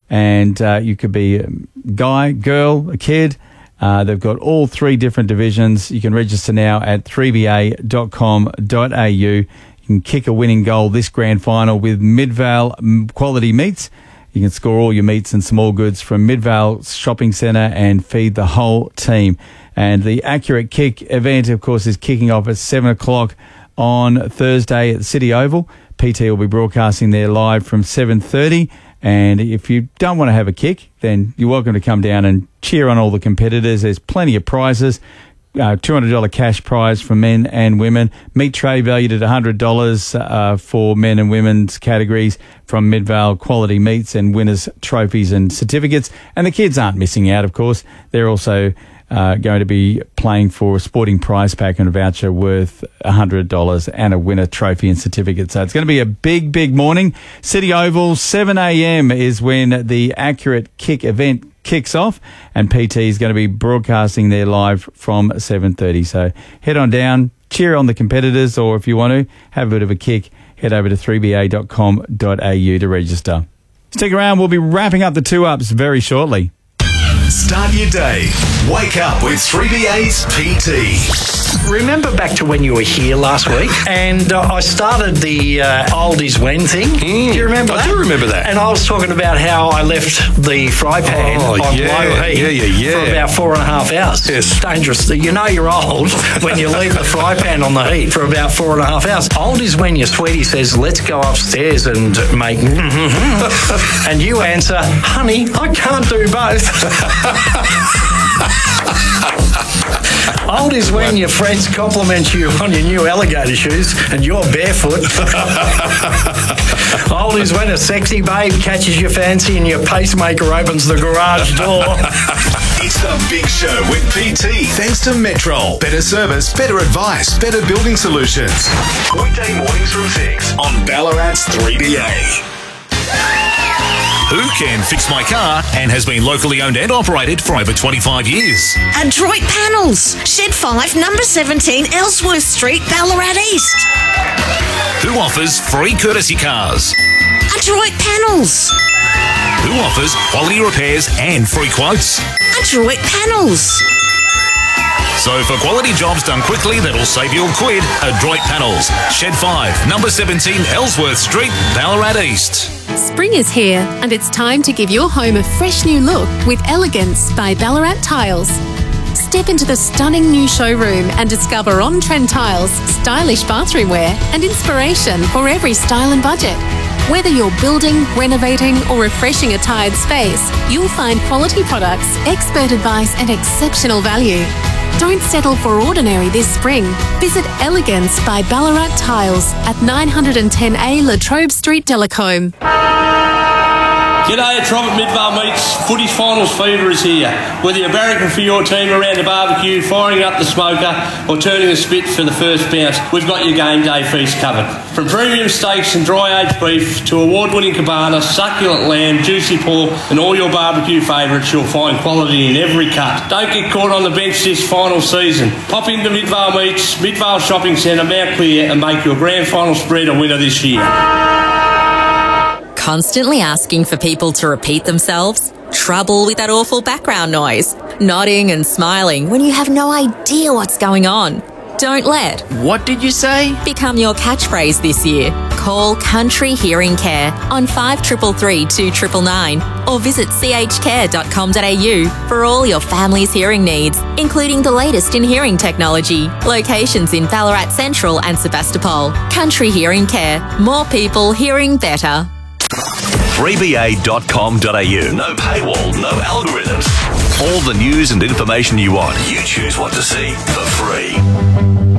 and you could be a guy, girl, a kid. They've got all 3 different divisions. You can register now at 3ba.com.au. You can kick a winning goal this grand final with Midvale Quality Meats. You can score all your meats and small goods from Midvale Shopping Centre and feed the whole team. And the Accurate Kick event, of course, is kicking off at 7 o'clock on Thursday at the City Oval. PT will be broadcasting there live from 7:30. And if you don't want to have a kick, then you're welcome to come down and cheer on all the competitors. There's plenty of prizes. $200 cash prize for men and women. Meat tray valued at $100 for men and women's categories from Midvale Quality Meats, and winners' trophies and certificates. And the kids aren't missing out, of course. They're also going to be playing for a sporting prize pack and a voucher worth $100 and a winner trophy and certificate. So it's going to be a big, big morning. City Oval, 7 a.m. is when the Accurate Kick event kicks off, and PT is going to be broadcasting there live from 7:30. So head on down, cheer on the competitors, or if you want to have a bit of a kick, head over to 3ba.com.au to register. Stick around, we'll be wrapping up the 2-ups very shortly. Start your day. Wake up with 3BA's PT. Remember back to when you were here last week, and I started the old is when thing. Do you remember that? I do remember that. And I was talking about how I left the fry pan on low heat for about 4.5 hours. Yes. It's dangerous. You know you're old when you leave the fry pan on the heat for about 4.5 hours. Old is when your sweetie says, let's go upstairs and make and you answer, honey, I can't do both. Old is when your friends compliment you on your new alligator shoes and you're barefoot. Old is when a sexy babe catches your fancy and your pacemaker opens the garage door. It's the Big Show with PT. Thanks to Metrol. Better service, better advice, better building solutions. Weekday mornings from 6 on Ballarat's 3BA. Who Can Fix My Car and has been locally owned and operated for over 25 years. Adroit Panels, Shed 5, number 17, Ellsworth Street, Ballarat East. Who offers free courtesy cars. Adroit Panels. Who offers quality repairs and free quotes. Adroit Panels. So for quality jobs done quickly that'll save you a quid, Adroit Panels, Shed 5, number 17, Ellsworth Street, Ballarat East. Spring is here, and it's time to give your home a fresh new look with Elegance by Ballarat Tiles. Step into the stunning new showroom and discover on-trend tiles, stylish bathroomware, and inspiration for every style and budget. Whether you're building, renovating, or refreshing a tired space, you'll find quality products, expert advice, and exceptional value. Don't settle for ordinary this spring. Visit Elegance by Ballarat Tiles at 910A Latrobe Street, Delacombe. G'day, it's Robert Midvale Meats. Footy's finals fever is here. Whether you're barracking for your team around the barbecue, firing up the smoker, or turning the spit for the first bounce, we've got your game day feast covered. From premium steaks and dry-aged beef to award-winning cabana, succulent lamb, juicy pork, and all your barbecue favourites, you'll find quality in every cut. Don't get caught on the bench this final season. Pop into Midvale Meats, Midvale Shopping Centre, Mount Clear, and make your grand final spread a winner this year. Constantly asking for people to repeat themselves? Trouble with that awful background noise? Nodding and smiling when you have no idea what's going on? Don't let "What did you say?" become your catchphrase this year. Call Country Hearing Care on 5333 2999 or visit chcare.com.au for all your family's hearing needs, including the latest in hearing technology. Locations in Ballarat Central and Sebastopol. Country Hearing Care. More people hearing better. 3ba.com.au. No paywall, no algorithms. All the news and information you want. You choose what to see for free.